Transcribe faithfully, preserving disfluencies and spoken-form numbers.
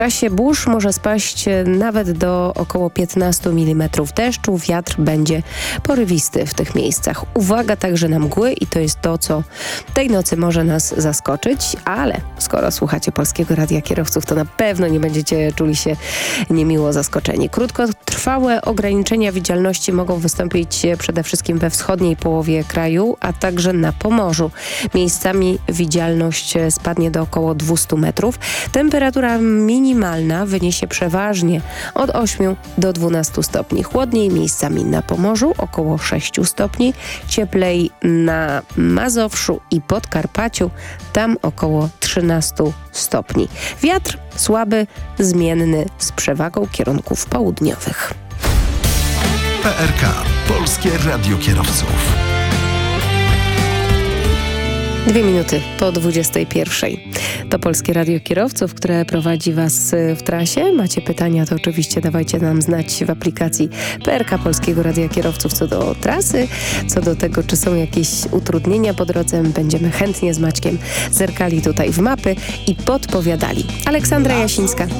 W czasie burz może spaść nawet do około piętnaście milimetrów deszczu. Wiatr będzie porywisty w tych miejscach. Uwaga także na mgły i to jest to, co tej nocy może nas zaskoczyć, ale skoro słuchacie Polskiego Radia Kierowców, to na pewno nie będziecie czuli się niemiło zaskoczeni. Krótkotrwałe ograniczenia widzialności mogą wystąpić przede wszystkim we wschodniej połowie kraju, a także na Pomorzu. Miejscami widzialność spadnie do około dwieście metrów. Temperatura minimalna wyniesie przeważnie od ośmiu do dwunastu stopni. Chłodniej miejscami na Pomorzu około sześciu stopni. Cieplej na Mazowszu i Podkarpaciu, tam około trzynastu stopni. Wiatr słaby, zmienny z przewagą kierunków południowych. P R K. Polskie Radio Kierowców. Dwie minuty po dwudziestej pierwszej. To Polskie Radio Kierowców, które prowadzi Was w trasie. Macie pytania, to oczywiście dawajcie nam znać w aplikacji P R K Polskiego Radia Kierowców co do trasy, co do tego, czy są jakieś utrudnienia po drodze. Będziemy chętnie z Maćkiem zerkali tutaj w mapy i podpowiadali. Aleksandra Jasińska,